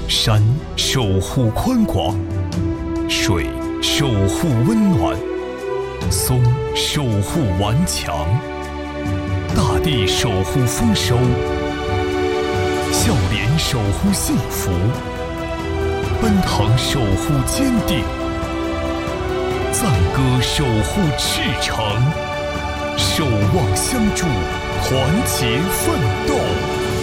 山守护宽广，水守护温暖，松守护顽强，大地守护丰收，笑脸守护幸福，奔腾守护坚定，赞歌守护赤诚，守望相助，团结奋斗。